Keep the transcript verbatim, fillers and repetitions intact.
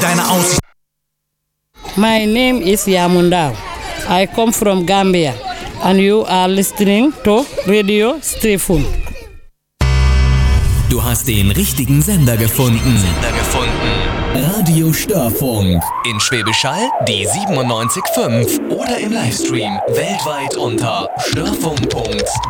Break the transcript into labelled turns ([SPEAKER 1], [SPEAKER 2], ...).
[SPEAKER 1] Deine Aussicht.
[SPEAKER 2] My name is Yamundao. I come from Gambia and you are listening to Radio Stefan.
[SPEAKER 1] Du hast den richtigen Sender gefunden. Sender gefunden. Radio Störfunk. In Schwäbisch Hall die siebenundneunzig Komma fünf oder im Livestream weltweit unter störfunk punkt